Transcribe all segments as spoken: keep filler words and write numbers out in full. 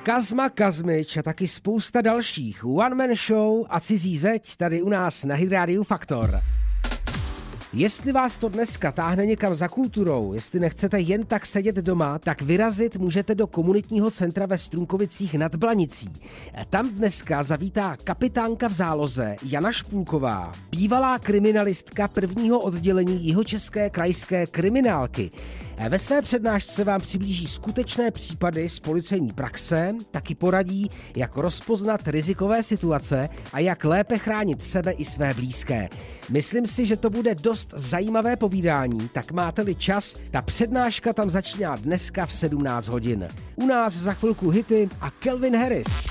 Kazma Kazmič a taky spousta dalších One Man Show a Cizí zeď tady u nás na Hit Radio Faktor. Jestli vás to dneska táhne někam za kulturou, jestli nechcete jen tak sedět doma, tak vyrazit můžete do komunitního centra ve Strunkovicích nad Blanicí. Tam dneska zavítá kapitánka v záloze Jana Špůlková, bývalá kriminalistka prvního oddělení Jihočeské krajské kriminálky. Ve své přednášce vám přiblíží skutečné případy z policejní praxe, taky poradí, jak rozpoznat rizikové situace a jak lépe chránit sebe i své blízké. Myslím si, že to bude dost zajímavé povídání, tak máte-li čas, ta přednáška tam začíná dneska v sedmnáct hodin. U nás za chvilku hity a Calvin Harris.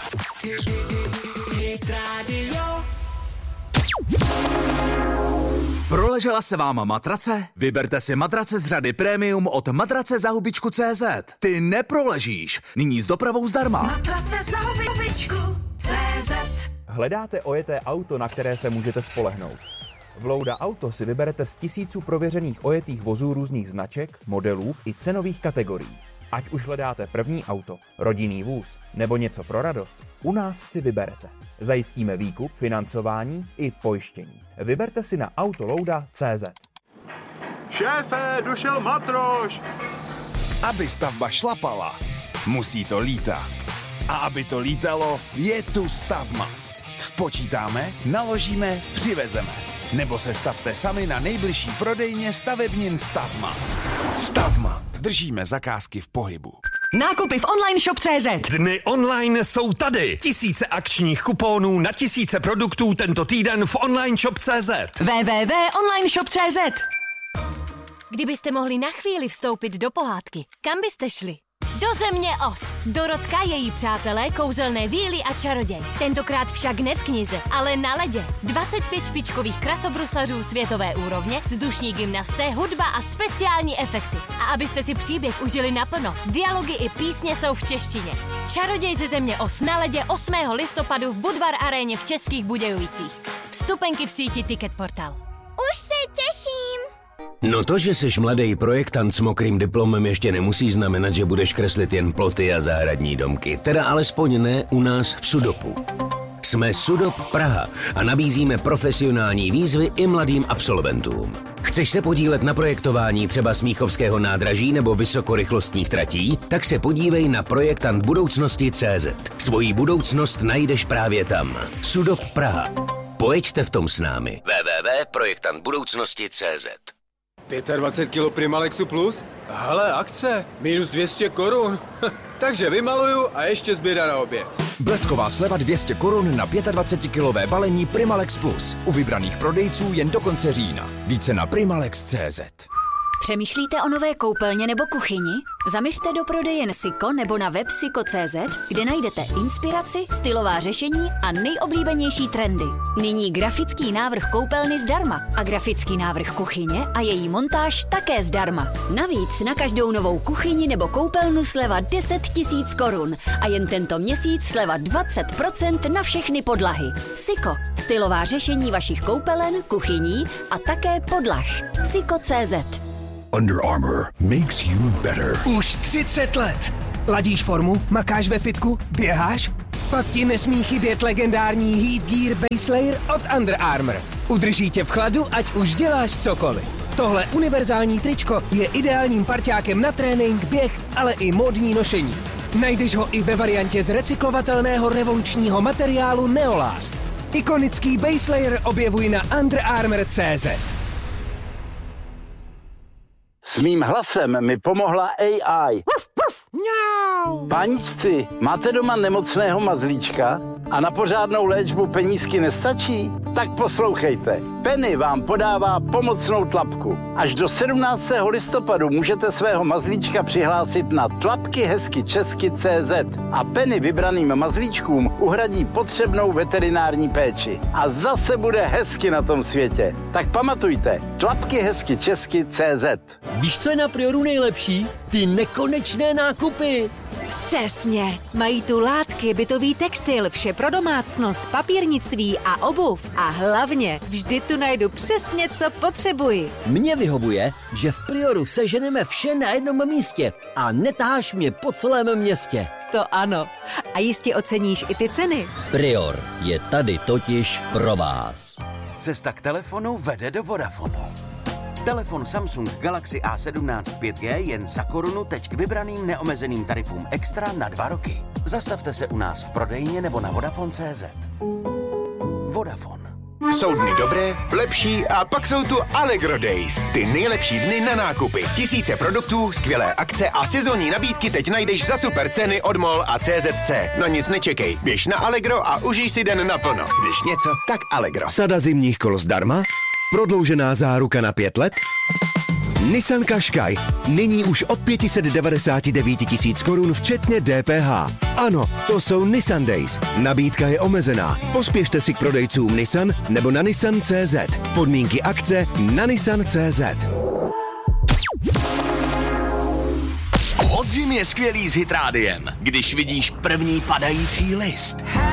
Proležela se vám matrace? Vyberte si matrace z řady Premium od matrace za hubičku tečka cé zet. Ty neproležíš, nyní s dopravou zdarma. Matrace za hubičku tečka cé zet. Hledáte ojeté auto, na které se můžete spolehnout? V Louda Auto si vyberete z tisíců prověřených ojetých vozů různých značek, modelů i cenových kategorií. Ať už hledáte první auto, rodinný vůz nebo něco pro radost, u nás si vyberete. Zajistíme výkup, financování i pojištění. Vyberte si na autolouda tečka cé zet. Šéfe, došel matroš! Aby stavba šlapala, musí to lítat. A aby to lítalo, je tu Stavmat. Spočítáme, naložíme, přivezeme. Nebo se stavte sami na nejbližší prodejně stavebnin Stavmat. Stavmat. Držíme zakázky v pohybu. Nákupy v online shop tečka cé zet. Dny online jsou tady. Tisíce akčních kuponů na tisíce produktů tento týden v online shop tečka cé zet. w w w tečka online shop tečka cé zet. Kdybyste mohli na chvíli vstoupit do pohádky, kam byste šli? Do země Oz. Dorotka, její přátelé, kouzelné víly a čaroděj. Tentokrát však ne v knize, ale na ledě. dvacet pět špičkových krasobruslařů světové úrovně, vzdušní gymnasté, hudba a speciální efekty. A abyste si příběh užili naplno, dialogy i písně jsou v češtině. Čaroděj ze země Oz na ledě osmého listopadu v Budvar aréně v Českých Budějovicích. Vstupenky v síti Ticket Portal. Už se těším. No to, že jsi mladý projektant s mokrým diplomem, ještě nemusí znamenat, že budeš kreslit jen ploty a zahradní domky. Teda alespoň ne u nás v Sudopu. Jsme Sudop Praha a nabízíme profesionální výzvy i mladým absolventům. Chceš se podílet na projektování třeba Smíchovského nádraží nebo vysokorychlostních tratí? Tak se podívej na projektant budoucnosti tečka cé zet. Svoji budoucnost najdeš právě tam. Sudop Praha. Pojeďte v tom s námi. w w w tečka projektant budoucnosti tečka cé zet. dvacet pět kilo Primalexu Plus? Hele, akce, minus dvě stě korun. Takže vymaluju a ještě zběra na oběd. Blesková sleva dvě stě korun na dvacetikilové balení Primalex Plus. U vybraných prodejců jen do konce října. Více na primalex tečka cé zet. Přemýšlíte o nové koupelně nebo kuchyni? Zaměřte do prodejen Siko nebo na web siko tečka cé zet, kde najdete inspiraci, stylová řešení a nejoblíbenější trendy. Nyní grafický návrh koupelny zdarma a grafický návrh kuchyně a její montáž také zdarma. Navíc na každou novou kuchyni nebo koupelnu sleva deset tisíc korun a jen tento měsíc sleva dvacet procent na všechny podlahy. Siko, stylová řešení vašich koupelen, kuchyní a také podlah. Siko tečka cé zet. Under Armour makes you better. Už třicet let. Ladíš formu, makáš ve fitku, běháš? Pak ti nesmí chybět legendární Heat Gear Base Layer od Under Armour. Udrží tě v chladu, ať už děláš cokoliv. Tohle univerzální tričko je ideálním parťákem na trénink, běh, ale i módní nošení. Najdeš ho i ve variantě z recyklovatelného revolučního materiálu Neolast. Ikonický Base Layer objevuj na under armour tečka cé zet. S mým hlasem mi pomohla á í. Páničci, máte doma nemocného mazlíčka a na pořádnou léčbu penízky nestačí? Tak poslouchejte. Penny vám podává pomocnou tlapku. Až do sedmnáctého listopadu můžete svého mazlíčka přihlásit na tlapky hezky česky tečka cé zet a Penny vybraným mazlíčkům uhradí potřebnou veterinární péči. A zase bude hezky na tom světě. Tak pamatujte, tlapky hezky česky tečka cé zet. Víš, co je na Prioru nejlepší? Ty nekonečné nákupy. Přesně. Mají tu látky, bytový textil, vše pro domácnost, papírnictví a obuv. A A hlavně vždy tu najdu přesně, co potřebuji. Mně vyhovuje, že v Prioru seženeme vše na jednom místě a netaháš mě po celém městě. To ano. A jistě oceníš i ty ceny. Prior je tady totiž pro vás. Cesta k telefonu vede do Vodafonu. Telefon Samsung Galaxy A sedmnáct pět G jen za korunu teď k vybraným neomezeným tarifům extra na dva roky. Zastavte se u nás v prodejně nebo na Vodafone tečka cé zet. Vodafone. Jsou dny dobré, lepší a pak jsou tu Allegro Days. Ty nejlepší dny na nákupy. Tisíce produktů, skvělé akce a sezónní nabídky teď najdeš za super ceny od M O L a C Z C. No nic nečekej, běž na Allegro a užij si den naplno. Když něco, tak Allegro. Sada zimních kol zdarma? Prodloužená záruka na pět let? Nissan Qashqai. Nyní už od pět set devadesát devět tisíc korun včetně D P H. Ano, to jsou Nissan Days. Nabídka je omezená. Pospěšte si k prodejcům Nissan nebo na Nissan tečka cé zet. Podmínky akce na Nissan tečka cé zet. Podzim je skvělý s Hitrádiem, když vidíš první padající list.